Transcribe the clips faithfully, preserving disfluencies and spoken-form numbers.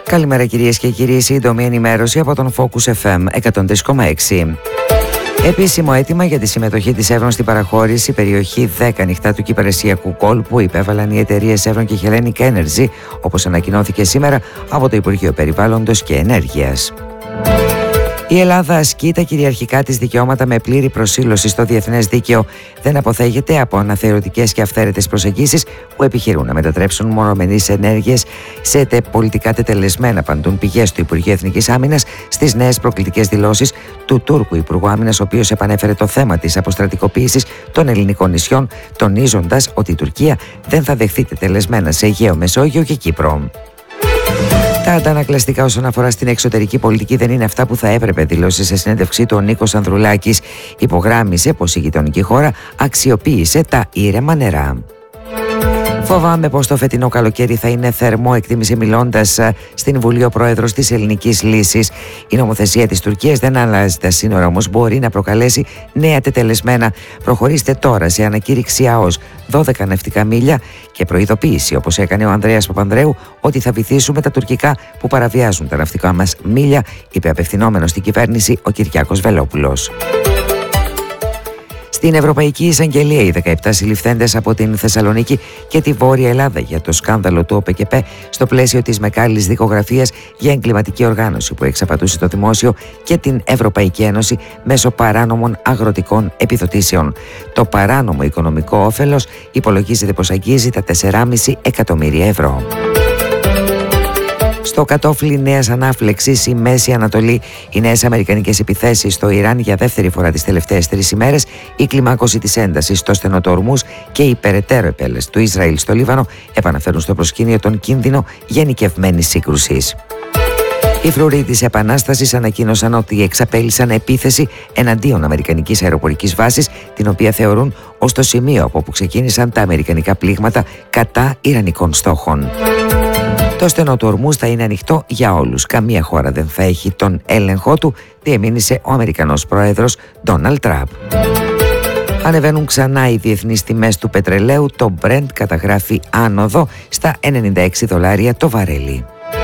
Καλημέρα κυρίες και κύριοι, σύντομη ενημέρωση από τον Focus εφ εμ εκατόν τρία κόμμα έξι. Επίσημο αίτημα για τη συμμετοχή της Εύρον στην παραχώρηση περιοχή δέκα νυχτά του κυπρεσιακού κόλπου υπέβαλαν οι εταιρείες Εύρον και Hellenic Energy, όπως ανακοινώθηκε σήμερα από το Υπουργείο Περιβάλλοντος και Ενέργειας. Η Ελλάδα ασκεί τα κυριαρχικά της δικαιώματα με πλήρη προσήλωση στο διεθνές δίκαιο. Δεν αποθέγεται από αναθεωρητικές και αυθαίρετες προσεγγίσεις που επιχειρούν να μετατρέψουν μονομερείς ενέργειες σε τε πολιτικά τετελεσμένα, απαντούν πηγές του Υπουργείου Εθνικής Άμυνας στις νέες προκλητικές δηλώσεις του Τούρκου Υπουργού Άμυνας, ο οποίος επανέφερε το θέμα της αποστρατικοποίησης των ελληνικών νησιών, τονίζοντας ότι η Τουρκία δεν θα δεχθεί τετελεσμένα σε Αιγαίο, Μεσόγειο και Κύπρο. Τα αντανακλαστικά όσον αφορά στην εξωτερική πολιτική δεν είναι αυτά που θα έπρεπε, δήλωσε σε συνέντευξή του ο Νίκος Ανδρουλάκης. Υπογράμμισε πως η γειτονική χώρα αξιοποίησε τα ήρεμα νερά. Φοβάμαι πως το φετινό καλοκαίρι θα είναι θερμό, εκτίμησε μιλώντας στην Βουλή ο πρόεδρος της Ελληνικής Λύσης. Η νομοθεσία της Τουρκίας δεν αλλάζει τα σύνορα, όμως μπορεί να προκαλέσει νέα τετελεσμένα. Προχωρήστε τώρα σε ανακήρυξη ΑΟΣ δώδεκα ναυτικά μίλια και προειδοποίηση, όπως έκανε ο Ανδρέας Παπανδρέου, ότι θα βυθίσουμε τα τουρκικά που παραβιάζουν τα ναυτικά μας μίλια, είπε απευθυνόμενος στην κυβέρνηση ο Κυριάκος Βελόπουλος. Στην Ευρωπαϊκή Εισαγγελία, οι δεκαεπτά συλληφθέντες από την Θεσσαλονίκη και τη Βόρεια Ελλάδα για το σκάνδαλο του ΟΠΕΚΕΠΕ στο πλαίσιο της μεγάλης δικογραφίας για εγκληματική οργάνωση που εξαπατούσε το δημόσιο και την Ευρωπαϊκή Ένωση μέσω παράνομων αγροτικών επιδοτήσεων. Το παράνομο οικονομικό όφελος υπολογίζεται πως αγγίζει τα τέσσερα κόμμα πέντε εκατομμύρια ευρώ. Στο κατόφλι νέας ανάφλεξης η Μέση Ανατολή, οι νέες αμερικανικές επιθέσεις στο Ιράν για δεύτερη φορά τις τελευταίες τρεις ημέρες, η κλιμάκωση της έντασης στο στενό του Ορμούζ και η περαιτέρω επέλεση του Ισραήλ στο Λίβανο επαναφέρουν στο προσκήνιο τον κίνδυνο γενικευμένης σύγκρουσης. Οι φρουροί της Επανάστασης ανακοίνωσαν ότι εξαπέλυσαν επίθεση εναντίον αμερικανικής αεροπορικής βάσης, την οποία θεωρούν ως το σημείο από όπου ξεκίνησαν τα αμερικανικά πλήγματα κατά ιρανικών στόχων. Το στενό του Ορμούζ θα είναι ανοιχτό για όλους. Καμία χώρα δεν θα έχει τον έλεγχό του, διεμήνυσε ο Αμερικανός πρόεδρος Ντόναλντ Τραμπ. Ανεβαίνουν ξανά οι διεθνείς τιμές του πετρελαίου. Το Brent καταγράφει άνοδο στα ενενήντα έξι δολάρια το βαρέλι.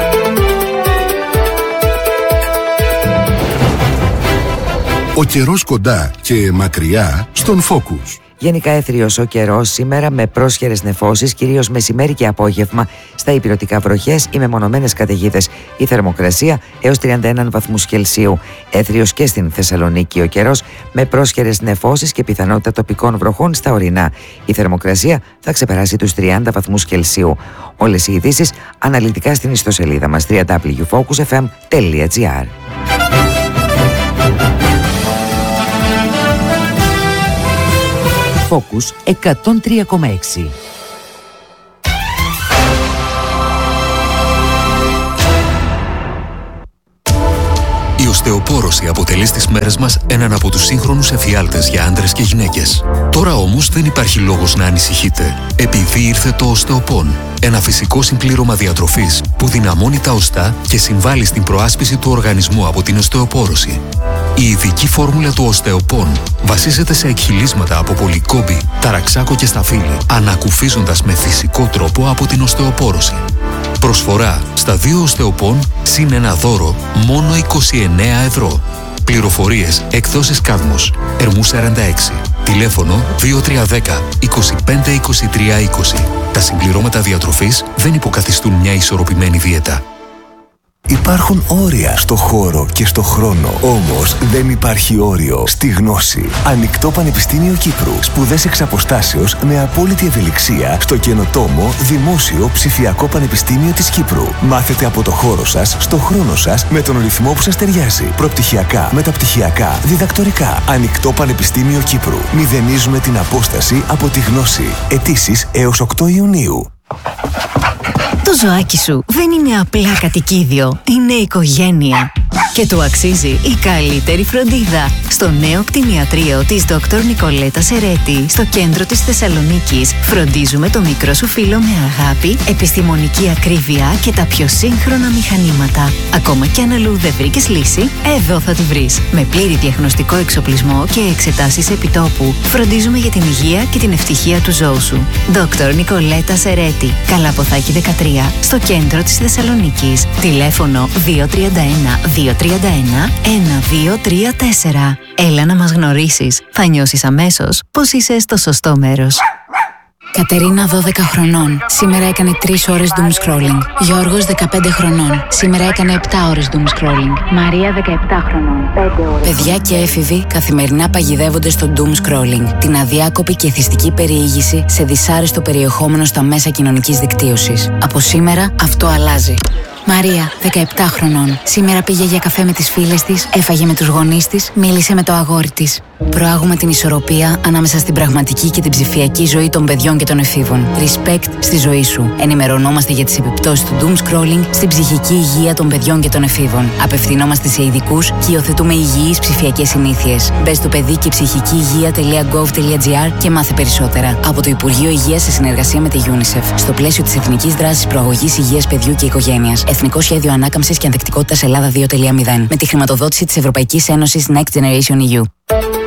Ο καιρός κοντά και μακριά στον Focus. Γενικά έθριος ο καιρός σήμερα με πρόσχερες νεφώσεις, κυρίως μεσημέρι και απόγευμα. Στα ηπειρωτικά βροχές ή μεμονωμένες καταιγίδες. Η θερμοκρασία έως τριάντα ένα βαθμούς Κελσίου. Έθριος και στην Θεσσαλονίκη ο καιρός με πρόσχερες νεφώσεις και πιθανότητα τοπικών βροχών στα ορεινά. Η θερμοκρασία θα ξεπεράσει τους τριάντα βαθμούς Κελσίου. Όλες οι ειδήσεις αναλυτικά στην ιστοσελίδα μας double-u double-u double-u τελεία focus f m τελεία g r. Focus εκατόν τρία κόμμα έξι. Η οστεοπόρωση αποτελεί στις μέρες μας έναν από τους σύγχρονους εφιάλτες για άντρες και γυναίκες. Τώρα όμως δεν υπάρχει λόγος να ανησυχείτε, επειδή ήρθε το Οστεοπόν, ένα φυσικό συμπλήρωμα διατροφής που δυναμώνει τα οστά και συμβάλλει στην προάσπιση του οργανισμού από την οστεοπόρωση. Η ειδική φόρμουλα του Οστεοπόν βασίζεται σε εκχυλίσματα από πολυκόμπη, ταραξάκο και σταφύλι, ανακουφίζοντας με φυσικό τρόπο από την οστεοπόρωση. Προσφορά στα δύο Οστεοπόν συν ένα δώρο μόνο είκοσι εννέα ευρώ. Πληροφορίες εκδόσεις Κάδμος, Ερμού σαράντα έξι. Τηλέφωνο δύο τρία ένα μηδέν είκοσι πέντε είκοσι τρία είκοσι. Τα συμπληρώματα διατροφής δεν υποκαθιστούν μια ισορροπημένη δίαιτα. Υπάρχουν όρια στο χώρο και στο χρόνο. Όμως δεν υπάρχει όριο στη γνώση. Ανοιχτό Πανεπιστήμιο Κύπρου. Σπουδές εξ αποστάσεως με απόλυτη ευελιξία στο καινοτόμο Δημόσιο Ψηφιακό Πανεπιστήμιο της Κύπρου. Μάθετε από το χώρο σας, στο χρόνο σας, με τον ρυθμό που σας ταιριάζει. Προπτυχιακά, μεταπτυχιακά, διδακτορικά. Ανοιχτό Πανεπιστήμιο Κύπρου. Μηδενίζουμε την απόσταση από τη γνώση. Αιτήσεις έως οκτώ Ιουνίου. Το ζωάκι σου δεν είναι απλά κατοικίδιο, είναι οικογένεια. Και του αξίζει η καλύτερη φροντίδα. Στο νέο κτηνιατρίο της Δόκτωρ Νικολέτα Σερέτη, στο κέντρο της Θεσσαλονίκης, φροντίζουμε το μικρό σου φίλο με αγάπη, επιστημονική ακρίβεια και τα πιο σύγχρονα μηχανήματα. Ακόμα κι αν αλλού δεν βρήκες λύση, εδώ θα τη βρεις. Με πλήρη διαγνωστικό εξοπλισμό και εξετάσεις επιτόπου, φροντίζουμε για την υγεία και την ευτυχία του ζώου σου. Δόκτωρ Νικολέτα Σερέτη, Καλαποθάκη δεκατρία, στο κέντρο της Θεσσαλονίκης. Τηλέφωνο δύο τρία ένα δύο τρία ένα ένα δύο τρία τέσσερα. Έλα να μας γνωρίσεις. Θα νιώσεις αμέσως πως είσαι στο σωστό μέρος. Κατερίνα, δώδεκα χρονών. Σήμερα έκανε τρεις ώρες doom scrolling. Γιώργος, δεκαπέντε χρονών. Σήμερα έκανε επτά ώρες doom scrolling. Μαρία, δεκαεπτά χρονών. πέντε ώρες. Παιδιά και έφηβοι καθημερινά παγιδεύονται στο doom scrolling, την αδιάκοπη και εθιστική περιήγηση σε δυσάρεστο περιεχόμενο στα μέσα κοινωνικής δικτύωσης. Από σήμερα αυτό αλλάζει. Μαρία, δεκαεπτά χρονών. Σήμερα πήγε για καφέ με τις φίλες της, έφαγε με τους γονείς της, μίλησε με το αγόρι της. Προάγουμε την ισορροπία ανάμεσα στην πραγματική και την ψηφιακή ζωή των παιδιών και των εφήβων. Respect στη ζωή σου. Ενημερωνόμαστε για τις επιπτώσεις του doom scrolling στην ψυχική υγεία των παιδιών και των εφήβων. Απευθυνόμαστε σε ειδικούς και υιοθετούμε υγιείς ψηφιακές συνήθειες. Μπες στο παιδί και ψυχική υγεία τελεία γκοβ τελεία τζι άρ και μάθε περισσότερα. Από το Υπουργείο Υγείας σε συνεργασία με τη UNICEF. Στο πλαίσιο της Εθνικής Δράσης Προαγωγής Υγείας Παιδιού και Οικογένειας. Εθνικό Σχέδιο Ανάκαμψης και Ανθεκτικότητας Ελλάδα δύο τελεία μηδέν. Με τη χρηματοδότηση της Ευρωπαϊκής Ένωσης Next Generation ι γιου.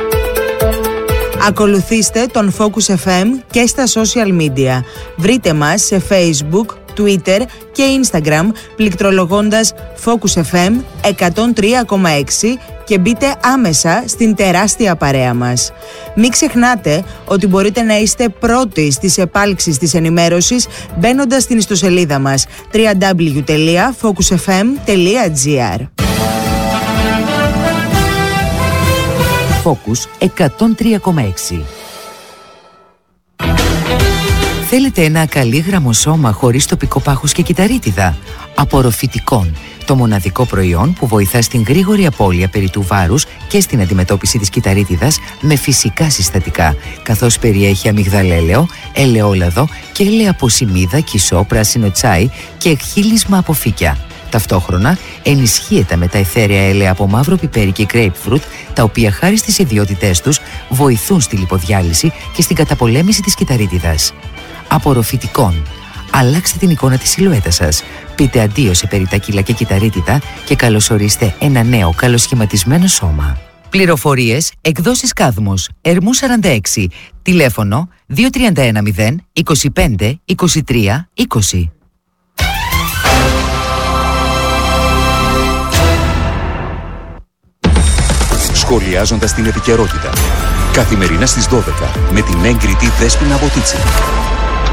Ακολουθήστε τον Focus εφ εμ και στα social media. Βρείτε μας σε Facebook, Twitter και Instagram πληκτρολογώντας Focus εφ εμ εκατόν τρία κόμμα έξι και μπείτε άμεσα στην τεράστια παρέα μας. Μην ξεχνάτε ότι μπορείτε να είστε πρώτοι στις επάλξεις της ενημέρωσης μπαίνοντας στην ιστοσελίδα μας double-u double-u double-u τελεία focus f m τελεία g r. Focus εκατόν τρία κόμμα έξι. Θέλετε ένα ακαλύγραμμο σώμα χωρίς τοπικό πάχος και κυταρίτιδα? Απορροφητικών, το μοναδικό προϊόν που βοηθά στην γρήγορη απώλεια περί του βάρους και στην αντιμετώπιση της κυταρίτιδας με φυσικά συστατικά, καθώς περιέχει αμυγδαλέλαιο, ελαιόλαδο και ελαιαποσημίδα, κισό, πράσινο τσάι και εκχύλισμα από φύκια. Ταυτόχρονα ενισχύεται με τα αιθέρια έλαια από μαύρο πιπέρι και grapefruit, τα οποία χάρη στις ιδιότητές τους βοηθούν στη λιποδιάλυση και στην καταπολέμηση της κυταρίτιδας. Απορροφητικών. Αλλάξτε την εικόνα της σιλουέτας σας. Πείτε αντίο σε περιτάκυλα και κυταρίτιδα και καλωσορίστε ένα νέο καλοσχηματισμένο σώμα. Πληροφορίες, εκδόσεις Κάδμος, Ερμού σαράντα έξι, τηλέφωνο δύο τρία ένα μηδέν είκοσι πέντε είκοσι τρία είκοσι. Σχολιάζοντας την επικαιρότητα. Καθημερινά στις δώδεκα με την έγκριτη Δέσποινα Βοτίτσι.